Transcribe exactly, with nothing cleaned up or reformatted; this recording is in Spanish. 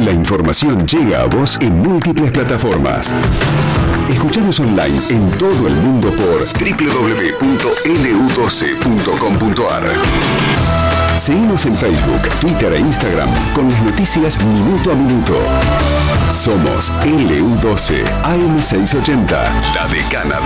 La información llega a vos en múltiples plataformas. Escuchanos online en todo el mundo por doble u doble u doble u punto ele u doce punto com punto a r. Seguinos en Facebook, Twitter e Instagram con las noticias minuto a minuto. Somos ele u doce A M seiscientos ochenta, la decana